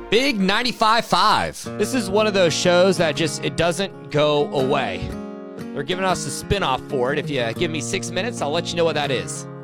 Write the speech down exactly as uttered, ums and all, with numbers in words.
Big ninety-five five. This is one of those shows that just, it doesn't go away. They're giving us a spinoff for it. If you give me six minutes, I'll let you know what that is.